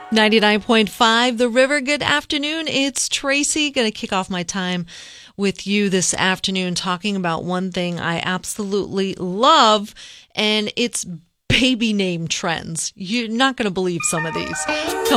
99.5 The River. Good afternoon. It's Tracy. Going to kick off my time with you this afternoon talking about one thing I absolutely love, and it's baby name trends. You're not going to believe some of these.